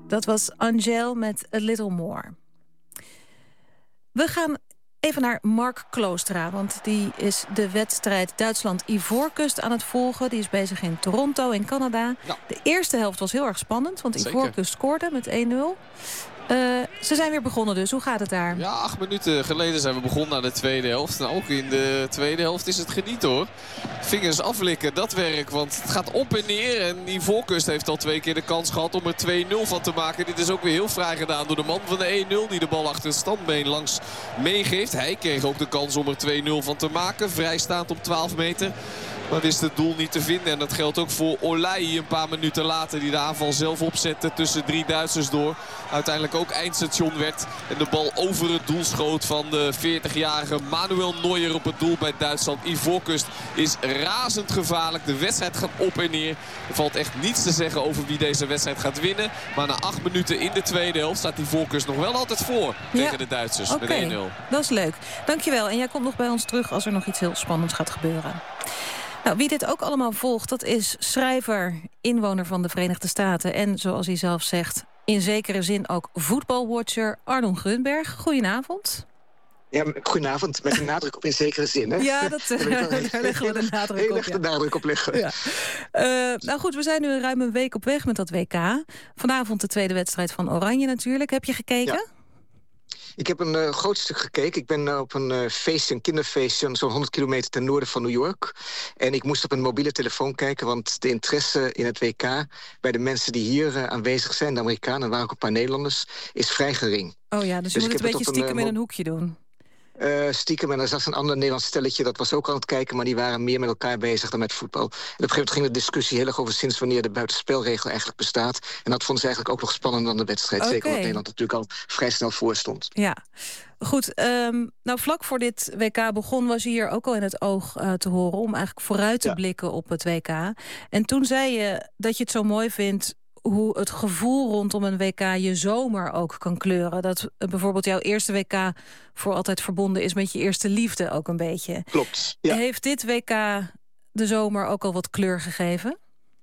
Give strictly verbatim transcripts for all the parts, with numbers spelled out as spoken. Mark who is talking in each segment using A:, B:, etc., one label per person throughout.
A: Dat was Angèle met A Little More. We gaan even naar Mark Kloostra, want die is de wedstrijd Duitsland-Ivoorkust aan het volgen. Die is bezig in Toronto in Canada. Ja. De eerste helft was heel erg spannend, want Ivoorkust scoorde met één nul. Uh, ze zijn weer begonnen dus. Hoe gaat het daar?
B: Ja, acht minuten geleden zijn we begonnen aan de tweede helft. Nou, ook in de tweede helft is het genieten hoor. Vingers aflikken, dat werk. Want het gaat op en neer. En Ivoorkust heeft al twee keer de kans gehad om er twee nul van te maken. Dit is ook weer heel fraai gedaan door de man van de één nul. Die de bal achter het standbeen langs meegeeft. Hij kreeg ook de kans om er twee nul van te maken. Vrijstaand op twaalf meter. Maar is het doel niet te vinden. En dat geldt ook voor Olij een paar minuten later. Die de aanval zelf opzette tussen drie Duitsers door. Uiteindelijk ook eindstation werd. En de bal over het doel schoot van de veertigjarige Manuel Neuer op het doel bij Duitsland. Ivoorkust is razend gevaarlijk. De wedstrijd gaat op en neer. Er valt echt niets te zeggen over wie deze wedstrijd gaat winnen. Maar na acht minuten in de tweede helft staat Ivoorkust nog wel altijd voor ja. tegen de Duitsers. Okay. Met één nul.
A: Dat is leuk. Dankjewel. En jij komt nog bij ons terug als er nog iets heel spannends gaat gebeuren. Nou, wie dit ook allemaal volgt, dat is schrijver, inwoner van de Verenigde Staten en, zoals hij zelf zegt, in zekere zin ook voetbalwatcher Arnon Grunberg. Goedenavond.
C: Ja, goedenavond, met een nadruk op in zekere zin, hè?
A: Ja, dat, uh, daar leggen we de nadruk
C: heel
A: op.
C: Heel erg de
A: ja.
C: nadruk op leggen.
A: Ja. Uh, nou goed, we zijn nu ruim een week op weg met dat W K. Vanavond de tweede wedstrijd van Oranje natuurlijk. Heb je gekeken?
C: Ja. Ik heb een uh, groot stuk gekeken. Ik ben uh, op een uh, feestje, een kinderfeestje, zo'n honderd kilometer ten noorden van New York. En ik moest op een mobiele telefoon kijken, want de interesse in het W K bij de mensen die hier uh, aanwezig zijn, de Amerikanen, er waren ook een paar Nederlanders, is vrij gering.
A: Oh ja, dus je dus moet het een beetje stiekem een, uh, in een hoekje doen.
C: Uh, stiekem, en er zat een ander Nederlands stelletje, dat was ook aan het kijken, maar die waren meer met elkaar bezig dan met voetbal. En op een gegeven moment ging de discussie heel erg over sinds wanneer de buitenspelregel eigenlijk bestaat. En dat vonden ze eigenlijk ook nog spannender dan de wedstrijd. Okay. Zeker omdat Nederland natuurlijk al vrij snel voor stond.
A: Ja, goed. Um, nou, vlak voor dit W K begon was je hier ook al in het oog uh, te horen om eigenlijk vooruit te ja. blikken op het W K. En toen zei je dat je het zo mooi vindt hoe het gevoel rondom een W K je zomer ook kan kleuren. Dat uh, bijvoorbeeld jouw eerste W K voor altijd verbonden is met je eerste liefde ook een beetje.
C: Klopt. Ja.
A: Heeft dit W K de zomer ook al wat kleur gegeven?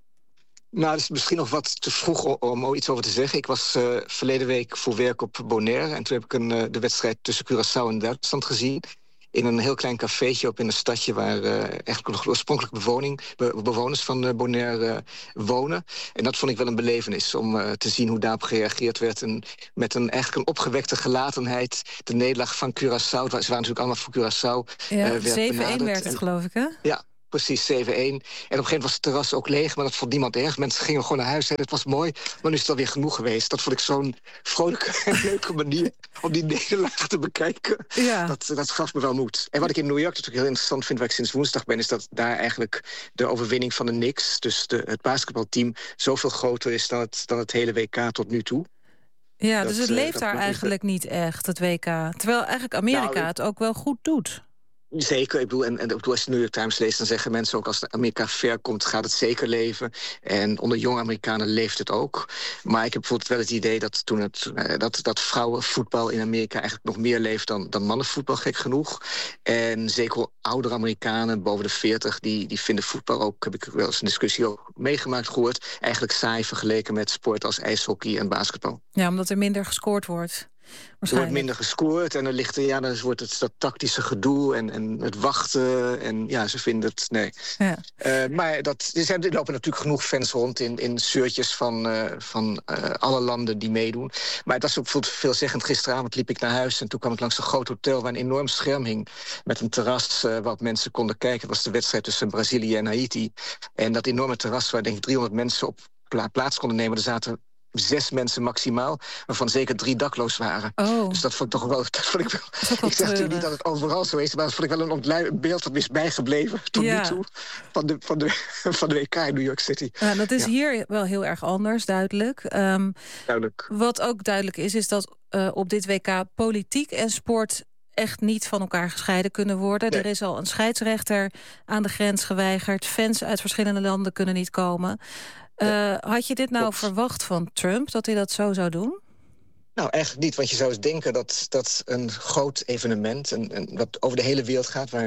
C: Nou, het is misschien nog wat te vroeg om, om iets over te zeggen. Ik was uh, verleden week voor werk op Bonaire en toen heb ik een, uh, de wedstrijd tussen Curaçao en Duitsland gezien. In een heel klein cafeetje op in een stadje waar uh, eigenlijk nog oorspronkelijke bewoning, be, bewoners van uh, Bonaire uh, wonen. En dat vond ik wel een belevenis om uh, te zien hoe daarop gereageerd werd. En met een eigenlijk een opgewekte gelatenheid. De nederlaag van Curaçao, ze waren natuurlijk allemaal voor Curaçao.
A: Ja, uh, zeven één werd het, en, geloof ik, hè?
C: Ja. Precies, zeven één. En op een gegeven moment was het terras ook leeg, maar dat vond niemand erg. Mensen gingen gewoon naar huis, hè. Het was mooi, maar nu is het alweer genoeg geweest. Dat vond ik zo'n vrolijke en leuke manier om die nederlaag te bekijken. Ja. Dat, dat gaf me wel moed. En wat ik in New York natuurlijk heel interessant vind, waar ik sinds woensdag ben, is dat daar eigenlijk de overwinning van de Knicks, dus de, het basketbalteam, zoveel groter is dan het, dan het hele W K tot nu toe.
A: Ja,
C: dat,
A: dus het leeft uh, daar eigenlijk de... niet echt, het W K. Terwijl eigenlijk Amerika nou, het ook wel goed doet.
C: Zeker, ik bedoel, en, en als je de New York Times leest, dan zeggen mensen ook als Amerika ver komt, gaat het zeker leven. En onder jonge Amerikanen leeft het ook. Maar ik heb bijvoorbeeld wel het idee dat toen het dat, dat vrouwenvoetbal in Amerika eigenlijk nog meer leeft dan, dan mannenvoetbal, gek genoeg. En zeker oudere Amerikanen, boven de veertig, die, die vinden voetbal ook, heb ik wel eens een discussie ook meegemaakt gehoord, eigenlijk saai vergeleken met sport als ijshockey en basketbal.
A: Ja, omdat er minder gescoord wordt.
C: Er wordt minder gescoord en er ligt er, ja, dan wordt het dat tactische gedoe en, en het wachten. En ja, ze vinden het, nee. Ja. Uh, maar dat, er, zijn, er lopen natuurlijk genoeg fans rond in, in shirtjes van, uh, van uh, alle landen die meedoen. Maar dat is ook veelzeggend. Gisteravond liep ik naar huis en toen kwam ik langs een groot hotel waar een enorm scherm hing met een terras uh, waarop mensen konden kijken. Het was de wedstrijd tussen Brazilië en Haiti. En dat enorme terras waar denk ik driehonderd mensen op pla- plaats konden nemen. Er zaten zes mensen maximaal, waarvan zeker drie dakloos waren.
A: Oh.
C: Dus dat vond ik toch wel... Dat vond ik wel ik zeg natuurlijk niet dat het overal zo is, maar dat vond ik wel een ontlui- beeld dat is bijgebleven tot ja. nu toe van de, van, de, van de W K in New York City.
A: Ja, dat is ja. hier wel heel erg anders, duidelijk. Um,
C: duidelijk.
A: Wat ook duidelijk is, is dat uh, op dit W K politiek en sport echt niet van elkaar gescheiden kunnen worden. Nee. Er is al een scheidsrechter aan de grens geweigerd. Fans uit verschillende landen kunnen niet komen. Uh, had je dit nou Klopt. verwacht van Trump, dat hij dat zo zou doen?
C: Nou, eigenlijk niet, want je zou eens denken dat, dat een groot evenement, een, een, wat over de hele wereld gaat, waar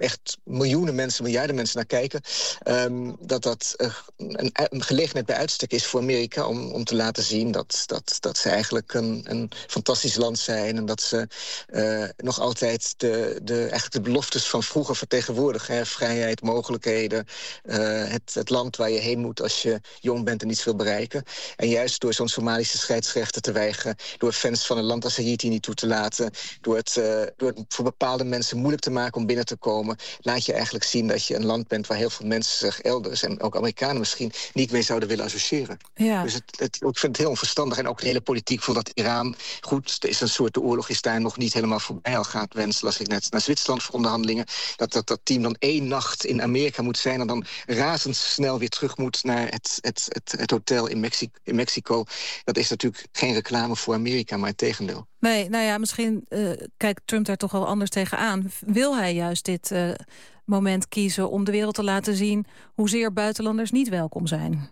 C: echt miljoenen mensen, miljarden mensen naar kijken, um, dat dat uh, een, een gelegenheid bij uitstek is voor Amerika om, om te laten zien dat, dat, dat ze eigenlijk een, een fantastisch land zijn en dat ze uh, nog altijd de, de, eigenlijk de beloftes van vroeger vertegenwoordigen. Hè? Vrijheid, mogelijkheden, uh, het, het land waar je heen moet als je jong bent en iets wil bereiken. En juist door zo'n Somalische scheidsrechter te weigeren, door fans van een land als Haiti niet toe te laten, door het, uh, door het voor bepaalde mensen moeilijk te maken om binnen te komen, laat je eigenlijk zien dat je een land bent waar heel veel mensen zich elders, en ook Amerikanen misschien, niet mee zouden willen associëren. Ja. Dus het, het, ik vind het heel onverstandig. En ook de hele politiek voor dat Iran, goed, er is een soort, de oorlog is daar nog niet helemaal voorbij al gaat wensen, las ik net, naar Zwitserland voor onderhandelingen, dat, dat dat team dan één nacht in Amerika moet zijn en dan razendsnel weer terug moet naar het, het, het, het hotel in, Mexi- in Mexico. Dat is natuurlijk geen reclame voor Amerika, maar het tegendeel.
A: Nee, nou ja, misschien uh, kijkt Trump daar toch wel anders tegenaan. Wil hij juist dit uh, moment kiezen om de wereld te laten zien hoezeer buitenlanders niet welkom zijn?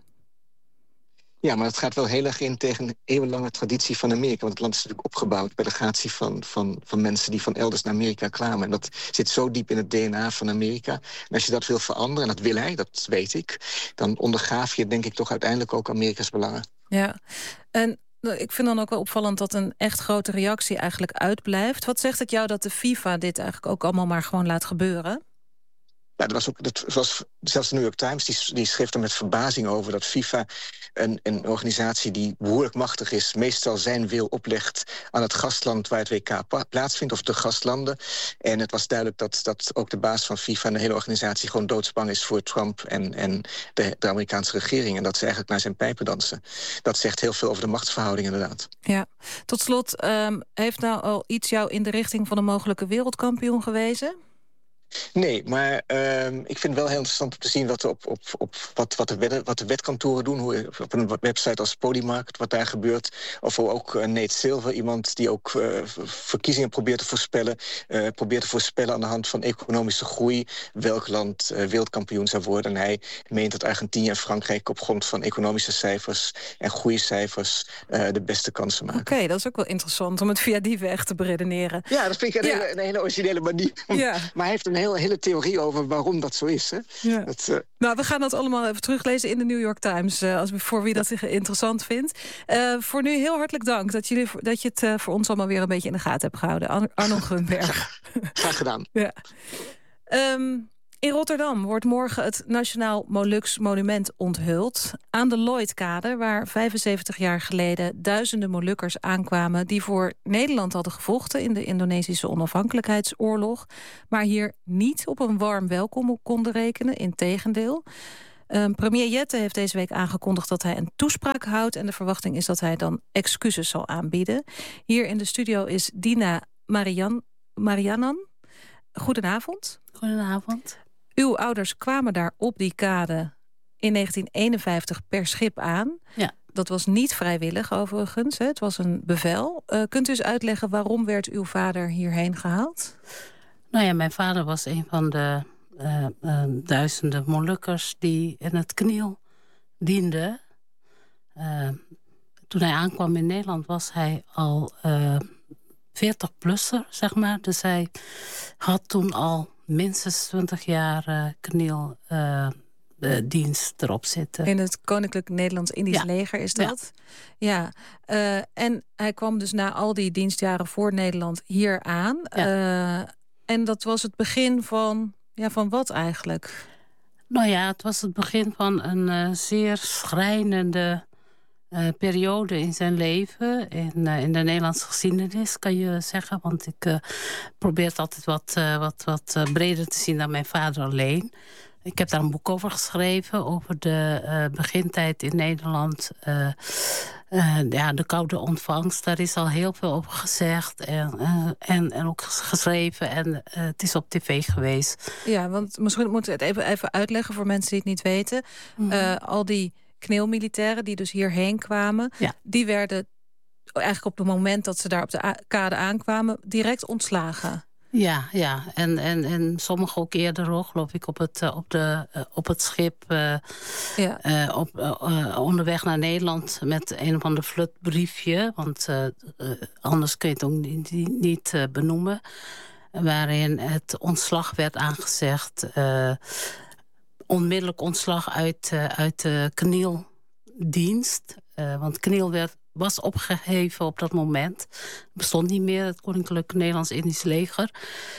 C: Ja, maar het gaat wel heel erg in tegen een eeuwenlange traditie van Amerika. Want het land is natuurlijk opgebouwd bij de gratie van, van, van mensen die van elders naar Amerika kwamen. En dat zit zo diep in het D N A van Amerika. En als je dat wil veranderen, en dat wil hij, dat weet ik, dan ondergraaf je denk ik toch uiteindelijk ook Amerika's belangen.
A: Ja, en ik vind dan ook wel opvallend dat een echt grote reactie eigenlijk uitblijft. Wat zegt het jou dat de FIFA dit eigenlijk ook allemaal maar gewoon laat gebeuren?
C: Ja, dat was ook, dat was, zelfs de New York Times die, die schreef er met verbazing over dat FIFA, een, een organisatie die behoorlijk machtig is, meestal zijn wil oplegt aan het gastland waar het W K pa- plaatsvindt, of de gastlanden. En het was duidelijk dat, dat ook de baas van FIFA en de hele organisatie gewoon doodsbang is voor Trump en, en de, de Amerikaanse regering. En dat ze eigenlijk naar zijn pijpen dansen. Dat zegt heel veel over de machtsverhouding inderdaad.
A: Ja, tot slot, um, heeft nou al iets jou in de richting van een mogelijke wereldkampioen gewezen?
C: Nee, maar uh, ik vind het wel heel interessant om te zien wat, op, op, op, wat, wat, de, wet, wat de wetkantoren doen. Hoe, op een website als Polymarket, wat daar gebeurt. Of ook uh, Nate Silver, iemand die ook uh, verkiezingen probeert te voorspellen. Uh, probeert te voorspellen aan de hand van economische groei welk land uh, wereldkampioen zou worden. En hij meent dat Argentinië en Frankrijk op grond van economische cijfers en groeicijfers uh, de beste kansen maken.
A: Oké, okay, dat is ook wel interessant om het via die weg te beredeneren.
C: Ja, dat vind ik een, ja. hele, een hele originele manier. Ja. Maar hij heeft een hele, hele theorie over waarom dat zo is. Hè?
A: Ja.
C: Dat, uh...
A: Nou, we gaan dat allemaal even teruglezen in de New York Times, uh, als, voor wie dat zich interessant vindt. Uh, voor nu heel hartelijk dank dat, jullie, dat je het uh, voor ons allemaal weer een beetje in de gaten hebt gehouden. Ar- Arnon Grunberg.
C: Graag gedaan.
A: Ja. Um, in Rotterdam wordt morgen het Nationaal Molux Monument onthuld. Aan de Lloydkade, waar vijfenzeventig jaar geleden duizenden Molukkers aankwamen die voor Nederland hadden gevochten in de Indonesische onafhankelijkheidsoorlog, maar hier niet op een warm welkom konden rekenen, integendeel. Um, premier Jette heeft deze week aangekondigd dat hij een toespraak houdt en de verwachting is dat hij dan excuses zal aanbieden. Hier in de studio is Dina Marian, Marianan. Goedenavond.
D: Goedenavond.
A: Uw ouders kwamen daar op die kade in negentien eenenvijftig per schip aan.
D: Ja.
A: Dat was niet vrijwillig overigens, hè? Het was een bevel. Uh, kunt u eens uitleggen waarom werd uw vader hierheen gehaald?
D: Nou ja, mijn vader was een van de uh, uh, duizenden Molukkers die in het Kniel dienden. Uh, toen hij aankwam in Nederland was hij al uh, veertig-plusser, zeg maar. Dus hij had toen al minstens twintig jaar uh, Kniel uh, uh, dienst erop zitten.
A: In het Koninklijk Nederlands-Indisch ja. Leger is dat? Ja. ja. Uh, en hij kwam dus na al die dienstjaren voor Nederland hier aan. Ja. Uh, en dat was het begin van, ja, van wat eigenlijk?
D: Nou ja, het was het begin van een uh, zeer schrijnende Uh, periode in zijn leven. In, uh, in de Nederlandse geschiedenis, kan je zeggen. Want ik uh, probeer het altijd wat, uh, wat, wat uh, breder te zien dan mijn vader alleen. Ik heb daar een boek over geschreven. Over de uh, begintijd in Nederland. Uh, uh, ja, de koude ontvangst. Daar is al heel veel over gezegd. En, uh, en, en ook geschreven. En uh, het is op tv geweest.
A: Ja, want misschien moeten we het even, even uitleggen voor mensen die het niet weten. Mm-hmm. Uh, al die Kneelmilitairen die dus hierheen kwamen, ja. die werden eigenlijk op het moment dat ze daar op de a- kade aankwamen direct ontslagen.
D: Ja, ja. En, en, en sommigen ook eerder hoor, geloof ik, op het, uh, op de, uh, op het schip uh, ja. uh, op, uh, onderweg naar Nederland met een of ander flutbriefje. Want uh, uh, anders kun je het ook niet, niet uh, benoemen. waarin het ontslag werd aangezegd. Uh, onmiddellijk ontslag uit, uh, uit de Knieldienst. Uh, want Kniel werd, was opgeheven op dat moment. Het bestond niet meer, het Koninklijk Nederlands-Indisch Leger.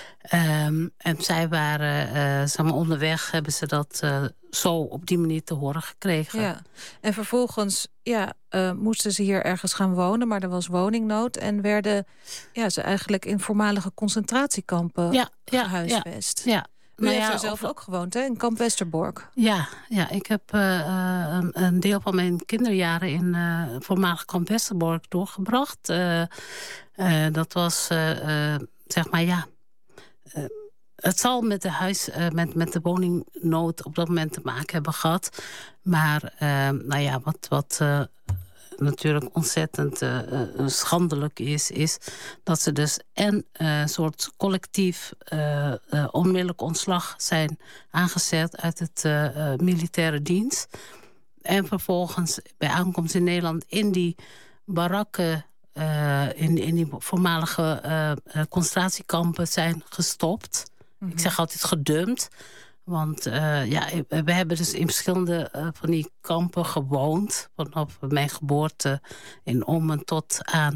D: Um, en zij waren, uh, zeg maar, onderweg hebben ze dat uh, zo op die manier te horen gekregen.
A: Ja. En vervolgens ja, uh, moesten ze hier ergens gaan wonen, maar er was woningnood. En werden ja, ze eigenlijk in voormalige concentratiekampen
D: ja,
A: gehuisvest.
D: Ja, ja.
A: U
D: Nou
A: heeft
D: ja,
A: er zelf
D: of...
A: ook gewoond, hè? In kamp Westerbork.
D: Ja, ja ik heb uh, een, een deel van mijn kinderjaren in uh, voormalig kamp Westerbork doorgebracht. Uh, uh, dat was, uh, uh, zeg maar, ja... Uh, het zal met de, huis, uh, met, met de woningnood op dat moment te maken hebben gehad. Maar uh, nou ja, wat, wat uh, natuurlijk ontzettend uh, uh, schandelijk is... is dat ze dus en een uh, soort collectief uh, uh, onmiddellijk ontslag zijn aangezet... uit het uh, uh, militaire dienst. En vervolgens bij aankomst in Nederland in die barakken... Uh, in, in die voormalige uh, uh, concentratiekampen zijn gestopt. Mm-hmm. Ik zeg altijd gedumpt. Want uh, ja, we hebben dus in verschillende uh, van die kampen gewoond. Vanaf mijn geboorte in Ommen tot aan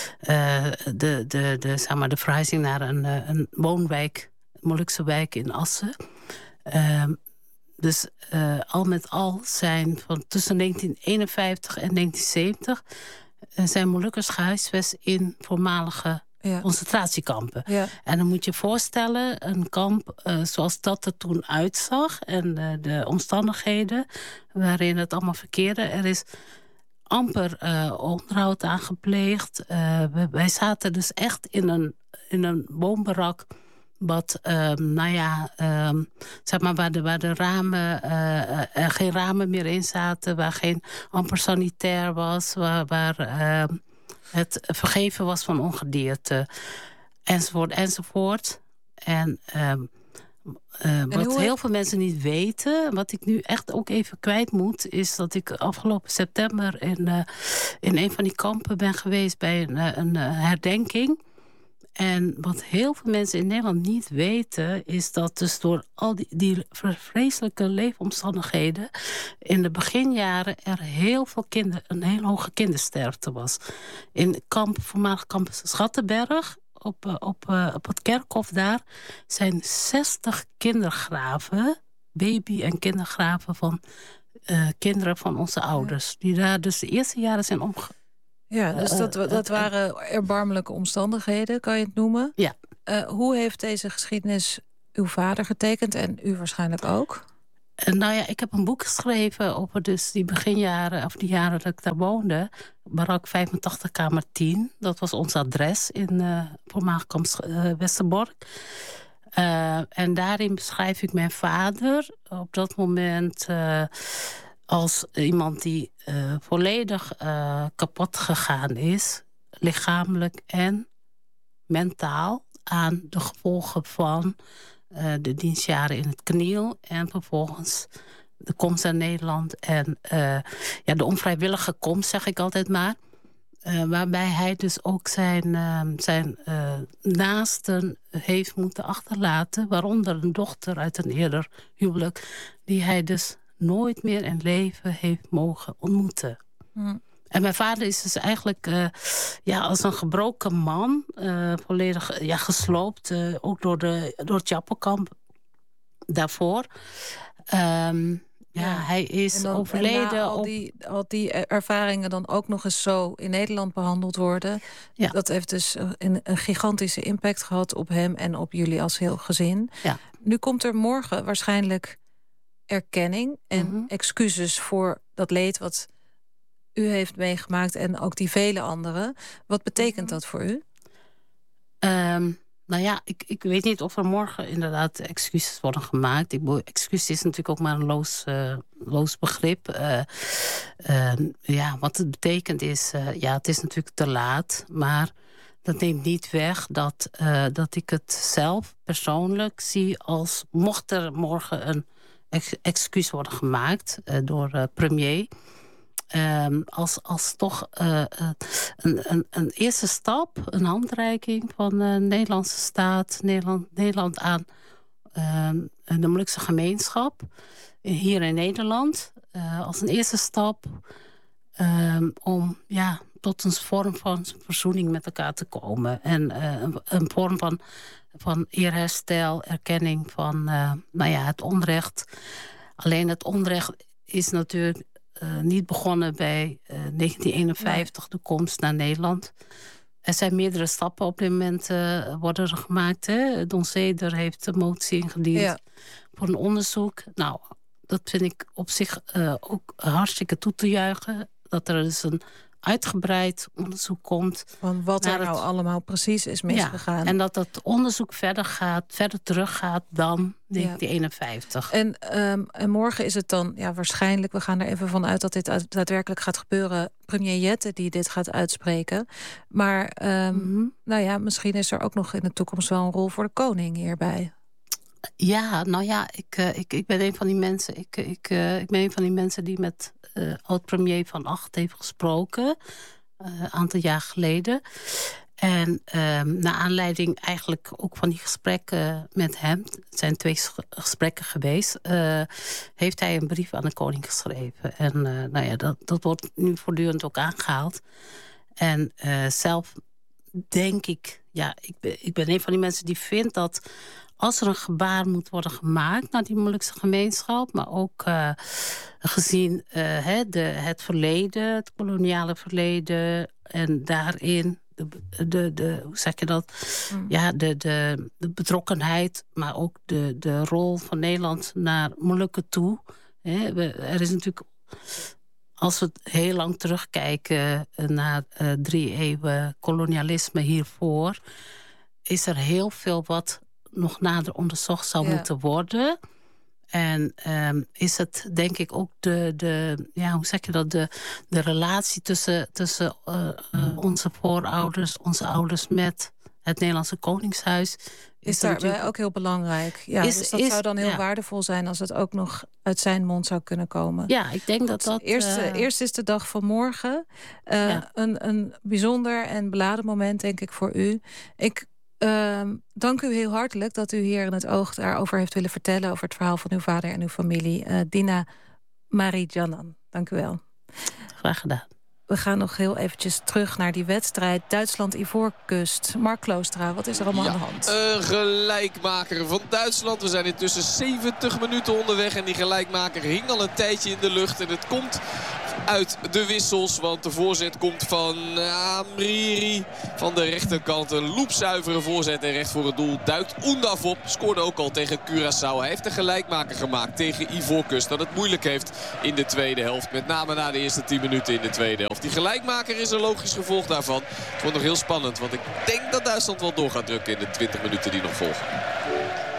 D: uh, de, de, de, zeg maar, de verhuizing naar een, een woonwijk, een Molukse wijk in Assen. Uh, dus uh, al met al zijn van tussen negentien eenenvijftig en negentien zeventig... zijn Molukkers gehuisvest in voormalige ja. concentratiekampen. Ja. En dan moet je je voorstellen, een kamp uh, zoals dat er toen uitzag... en uh, de omstandigheden waarin het allemaal verkeerde. Er is amper uh, onderhoud aangepleegd. Uh, we, wij zaten dus echt in een, in een woonbarak... Wat, um, nou ja, um, zeg maar, waar de, waar de ramen, uh, er geen ramen meer in zaten, waar geen amper sanitair was, waar, waar uh, het vergeven was van ongedierte, enzovoort, enzovoort. En, um, uh, en wat heel veel mensen niet weten, wat ik nu echt ook even kwijt moet, is dat ik afgelopen september in, uh, in een van die kampen ben geweest bij een, een, een herdenking. En wat heel veel mensen in Nederland niet weten... is dat dus door al die, die vreselijke leefomstandigheden... in de beginjaren er heel veel kinderen... een heel hoge kindersterfte was. In kamp, voormalig kamp Schattenberg... Op, op, op het kerkhof daar... zijn zestig kindergraven... baby- en kindergraven van uh, kinderen van onze ouders... die daar dus de eerste jaren zijn omgegaan.
A: Ja, dus dat, dat waren erbarmelijke omstandigheden, kan je het noemen.
D: Ja.
A: Uh, hoe heeft deze geschiedenis uw vader getekend en u waarschijnlijk ook?
D: Uh, nou ja, ik heb een boek geschreven over dus die beginjaren, of die jaren dat ik daar woonde. Barak vijfentachtig, kamer tien. Dat was ons adres in uh, voormalig kamp uh, Westerbork. Uh, en daarin beschrijf ik mijn vader op dat moment... Uh, als iemand die uh, volledig uh, kapot gegaan is, lichamelijk en mentaal, aan de gevolgen van uh, de dienstjaren in het Kniel en vervolgens de komst naar Nederland en uh, ja, de onvrijwillige komst, zeg ik altijd maar. Uh, waarbij hij dus ook zijn, uh, zijn uh, naasten heeft moeten achterlaten, waaronder een dochter uit een eerder huwelijk, die hij dus nooit meer in leven heeft mogen ontmoeten. Mm. En mijn vader is dus eigenlijk uh, ja, als een gebroken man... Uh, volledig ja, gesloopt, uh, ook door, de, door het Jappelkamp daarvoor. Um, ja, ja, hij is en dan, overleden. En
A: al,
D: op...
A: die, al die ervaringen dan ook nog eens zo in Nederland behandeld worden... Ja. Dat heeft dus een, een gigantische impact gehad op hem en op jullie als heel gezin.
D: Ja.
A: Nu komt er morgen waarschijnlijk... erkenning en mm-hmm. excuses voor dat leed wat u heeft meegemaakt... en ook die vele anderen. Wat betekent mm-hmm. dat voor u?
D: Um, nou ja, ik, ik weet niet of er morgen inderdaad excuses worden gemaakt. Ik, excuses is natuurlijk ook maar een loos, uh, loos begrip. Uh, uh, ja, wat het betekent is... Uh, ja, het is natuurlijk te laat, maar... dat neemt niet weg dat, uh, dat ik het zelf persoonlijk zie als... mocht er morgen een... excuus worden gemaakt uh, door uh, premier. Um, als, als toch uh, uh, een, een, een eerste stap, een handreiking van de Nederlandse staat, Nederland, Nederland aan uh, de Molukse gemeenschap hier in Nederland. Uh, als een eerste stap um, om ja, tot een vorm van verzoening met elkaar te komen. En uh, een, een vorm van, van eerherstel, erkenning van uh, nou ja, het onrecht. Alleen het onrecht is natuurlijk Uh, niet begonnen bij uh, negentien eenenvijftig, nee. De komst naar Nederland. Er zijn meerdere stappen op dit moment uh, worden er gemaakt. Hè? Don Zeder heeft een motie ingediend ja. voor een onderzoek. Nou, dat vind ik op zich uh, ook hartstikke toe te juichen. Dat er dus een uitgebreid onderzoek komt.
A: Van wat er nou het... allemaal precies is misgegaan.
D: Ja, en dat dat onderzoek verder gaat, verder teruggaat dan negentien eenenvijftig.
A: Ja. En, um, en morgen is het dan, ja, waarschijnlijk, we gaan er even van uit dat dit daadwerkelijk gaat gebeuren, premier Jette die dit gaat uitspreken. Maar um, mm-hmm. nou ja, misschien is er ook nog in de toekomst wel een rol voor de koning hierbij.
D: Ja, nou ja, ik, uh, ik, ik ben een van die mensen. Ik, ik, uh, ik ben een van die mensen die met uh, oud-premier Van Agt heeft gesproken. Een uh, aantal jaar geleden. En uh, naar aanleiding eigenlijk ook van die gesprekken met hem, het zijn twee gesprekken geweest, uh, heeft hij een brief aan de koning geschreven. En uh, nou ja, dat, dat wordt nu voortdurend ook aangehaald. En uh, zelf denk ik, ja, ik ben, ik ben een van die mensen die vindt dat als er een gebaar moet worden gemaakt naar die Molukse gemeenschap, maar ook uh, gezien uh, he, de, het verleden, het koloniale verleden en daarin de, de, de hoe zeg je dat? Mm. Ja, de, de, de betrokkenheid, maar ook de, de rol van Nederland naar Molukken toe. He, we, er is natuurlijk, als we heel lang terugkijken naar uh, drie eeuwen kolonialisme hiervoor, is er heel veel wat nog nader onderzocht zou ja. moeten worden. En um, is het denk ik ook de, de ja, hoe zeg je dat, de, de relatie tussen, tussen uh, uh, onze voorouders, onze ouders met het Nederlandse Koningshuis.
A: Is, is daarbij natuurlijk ook heel belangrijk. Ja, is, dus dat is, zou dan heel ja. waardevol zijn als het ook nog uit zijn mond zou kunnen komen.
D: Ja, ik denk dat dat...
A: Eerst, uh, eerst is de dag van morgen. Uh, ja. een, een bijzonder en beladen moment, denk ik, voor u. Ik Uh, dank u heel hartelijk dat u hier in het Oog daarover heeft willen vertellen, over het verhaal van uw vader en uw familie. Uh, Dina Marijanan, dank u wel.
D: Graag gedaan.
A: We gaan nog heel eventjes terug naar die wedstrijd Duitsland-Ivoorkust. Mark Kloostra, wat is er allemaal
B: ja,
A: aan de hand?
B: Een gelijkmaker van Duitsland. We zijn intussen zeventig minuten onderweg en die gelijkmaker hing al een tijdje in de lucht. En het komt uit de wissels, want de voorzet komt van Amriri van de rechterkant. Een loepzuivere voorzet en recht voor het doel duikt Oendaf op. Scoorde ook al tegen Curaçao. Hij heeft de gelijkmaker gemaakt tegen Ivoorkust, dat het moeilijk heeft in de tweede helft. Met name na de eerste tien minuten in de tweede helft. Die gelijkmaker is een logisch gevolg daarvan. Het wordt nog heel spannend, want ik denk dat Duitsland wel door gaat drukken in de twintig minuten die nog volgen.